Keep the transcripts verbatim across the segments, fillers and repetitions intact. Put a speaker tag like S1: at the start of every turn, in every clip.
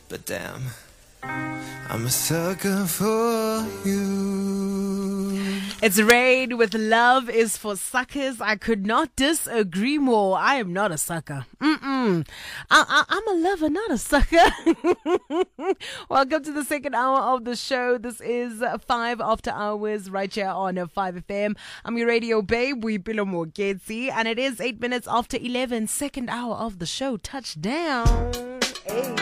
S1: But damn, I'm a sucker for you.
S2: It's Rain with Love is for Suckers. I could not disagree more. I am not a sucker. Mm-mm. I, I, I'm a lover, not a sucker. Welcome to the second hour of the show. This is five after hours right here on five F M. I'm your radio babe, Boipelo Mogezi, and it is eight minutes after eleven. Second hour of the show. Touchdown. Hey.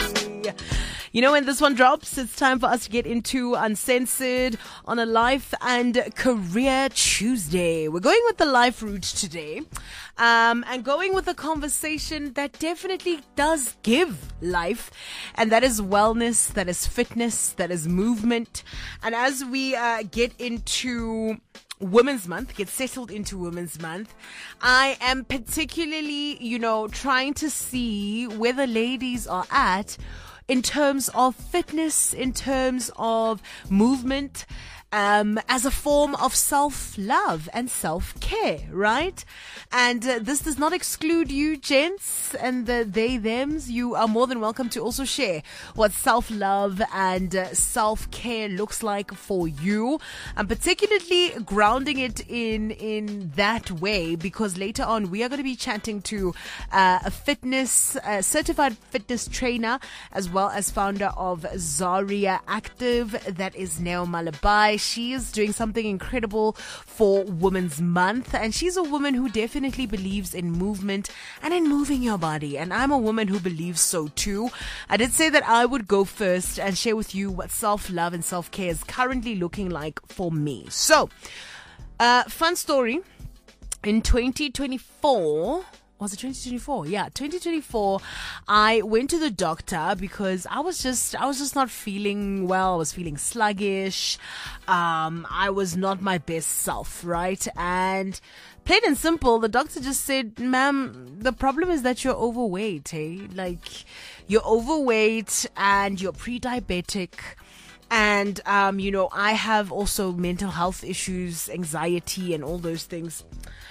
S2: You know, when this one drops, it's time for us to get into Uncensored on a Life and Career Tuesday. We're going with the life route today, um, and going with a conversation that definitely does give life, and that is wellness, that is fitness, that is movement. And as we uh, get into Women's Month, get settled into Women's Month, I am particularly, you know, trying to see where the ladies are at in terms of fitness, in terms of movement, um, as a form of self-love and self-care, right? And uh, this does not exclude you, gents, and the they, thems. You are more than welcome to also share what self-love and uh, self-care looks like for you. I'm particularly grounding it in, in that way because later on we are going to be chatting to uh, a fitness, uh, certified fitness trainer, as well as founder of Zaria Active. That is Neo Malabai. She is doing something incredible for Women's Month, and she's a woman who definitely believes in movement and in moving your body, and I'm a woman who believes so too. I did say that I would go first and share with you what self-love and self-care is currently looking like for me. So, uh, fun story. In twenty twenty-four, was it twenty twenty-four? Yeah, twenty twenty-four. I went to the doctor because I was just, I was just not feeling well. I was feeling sluggish. Um, I was not my best self, right? And plain and simple, the doctor just said, ma'am, the problem is that you're overweight, hey? Like, you're overweight and you're pre-diabetic. And, um, you know, I have also mental health issues, anxiety, and all those things.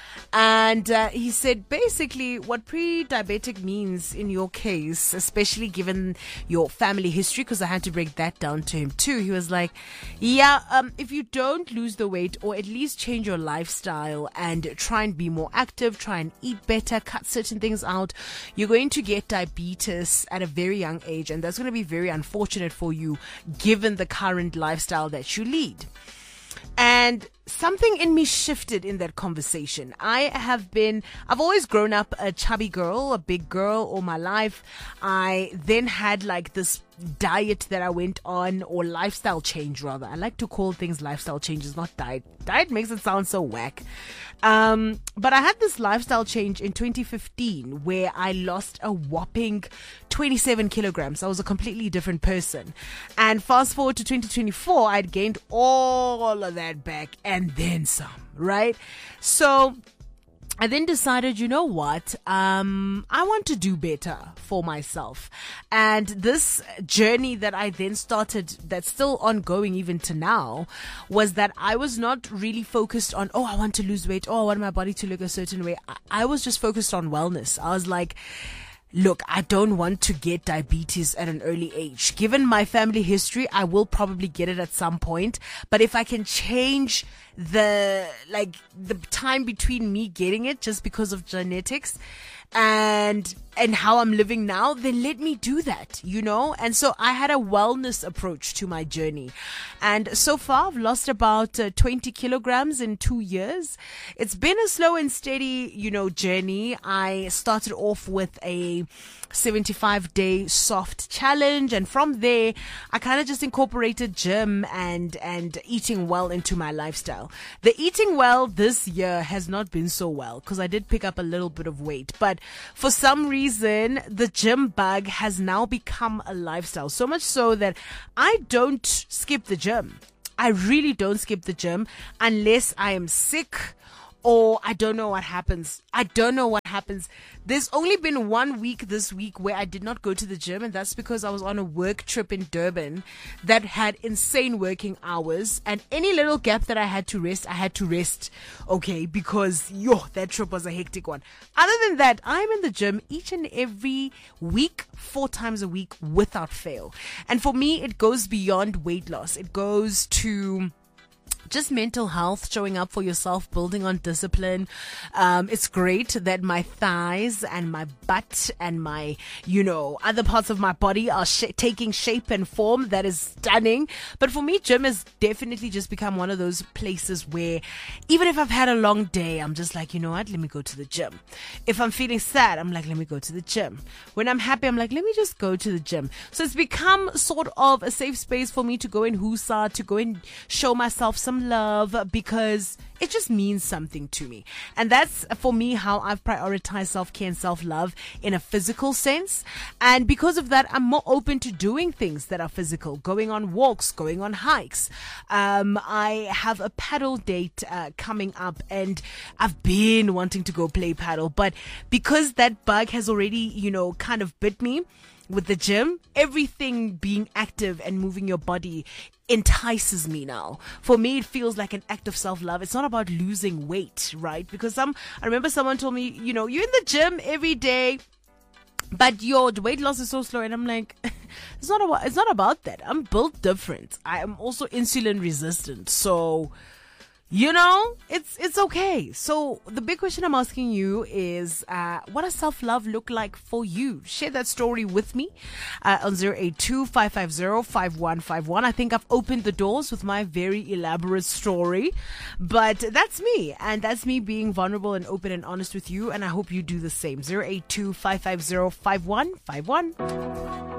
S2: And uh, he said basically what pre-diabetic means in your case, especially given your family history, because I had to break that down to him too. He was like, yeah, um, if you don't lose the weight or at least change your lifestyle and try and be more active, try and eat better, cut certain things out, you're going to get diabetes at a very young age. And that's going to be very unfortunate for you given the current lifestyle that you lead. And something in me shifted in that conversation. I have been, I've always grown up a chubby girl, a big girl all my life. I then had like this diet that I went on, or lifestyle change rather. I like to call things lifestyle changes, not diet. Diet makes it sound so whack. Um, but I had this lifestyle change in twenty fifteen where I lost a whopping twenty-seven kilograms. I was a completely different person. And fast forward to twenty twenty-four, I'd gained all of that back and then some, right? So I then decided, you know what, um, I want to do better for myself. And this journey that I then started, that's still ongoing even to now, was that I was not really focused on, oh, I want to lose weight, oh, I want my body to look a certain way. I, I was just focused on wellness. I was like, look, I don't want to get diabetes at an early age. Given my family history, I will probably get it at some point. But if I can change the, like, the time between me getting it just because of genetics and and how I'm living now, then let me do that, you know? And so I had a wellness approach to my journey. And so far, I've lost about uh, twenty kilograms in two years. It's been a slow and steady, you know, journey. I started off with a seventy-five day soft challenge. And from there, I kind of just incorporated gym and, and eating well into my lifestyle. The eating well this year has not been so well because I did pick up a little bit of weight. But for some reason, the gym bug has now become a lifestyle. So much so that I don't skip the gym. I really don't skip the gym unless I am sick or I don't know what happens. I don't know what happens. There's only been one week this week where I did not go to the gym, and that's because I was on a work trip in Durban that had insane working hours, and any little gap that I had to rest, I had to rest, okay, because, yo, that trip was a hectic one. Other than that, I'm in the gym each and every week four times a week without fail. And for me, it goes beyond weight loss. It goes to just mental health, showing up for yourself, building on discipline. Um, it's great that my thighs and my butt and my, you know, other parts of my body are sh- taking shape and form. That is stunning. But for me, gym has definitely just become one of those places where even if I've had a long day, I'm just like, you know what, let me go to the gym. If I'm feeling sad, I'm like, let me go to the gym. When I'm happy, I'm like, let me just go to the gym. So it's become sort of a safe space for me to go in Husa, to go and show myself some love, because it just means something to me. And that's, for me, how I've prioritized self-care and self-love in a physical sense. And because of that, I'm more open to doing things that are physical, going on walks, going on hikes. Um, I have a paddle date uh, coming up, and I've been wanting to go play paddle. But because that bug has already, you know, kind of bit me with the gym, everything being active and moving your body entices me now. For me, it feels like an act of self-love. It's not about losing weight, right? Because some, I remember someone told me, you know, you're in the gym every day, but your weight loss is so slow. And I'm like, it's not about, it's not about that. I'm built different. I am also insulin resistant. So, you know, it's it's okay. So the big question I'm asking you is, uh, what does self-love look like for you? Share that story with me uh, on zero eight two, five five zero, five one five one. I think I've opened the doors with my very elaborate story, but that's me. And that's me being vulnerable and open and honest with you. And I hope you do the same. zero eight two, five five zero, five one five one.